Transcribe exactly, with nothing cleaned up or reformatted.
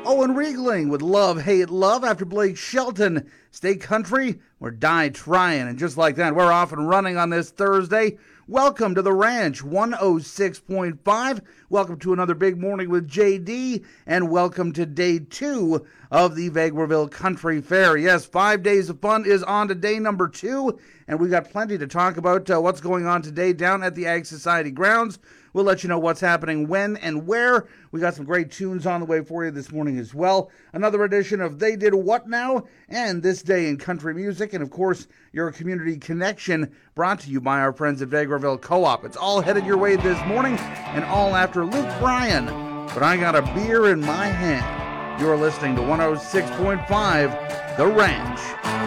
Owen Riegling with Love, Hate, Love after Blake Shelton. Stay country or die trying. And just like that, we're off and running on this Thursday. Welcome to the Ranch, one oh six point five. Welcome to another big morning with J D. And welcome to day two of the Vegreville Country Fair. Yes, five days of fun is on to day number two. And we've got plenty to talk about uh, what's going on today down at the Ag Society grounds. We'll let you know what's happening when and where. We got some great tunes on the way for you this morning as well. Another edition of They Did What Now and This Day in Country Music. And, of course, your community connection brought to you by our friends at Vegreville Co-op. It's all headed your way this morning and all after Luke Bryan. But I got a beer in my hand. You're listening to one oh six point five, The Ranch.